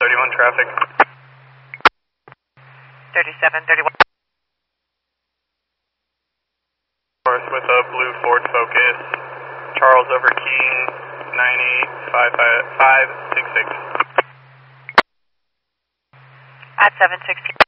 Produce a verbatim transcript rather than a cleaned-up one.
thirty-one traffic. thirty-seven, thirty-one. North with a blue Ford Focus. Charles over Keene, nine eight five five six six. At seven sixteen.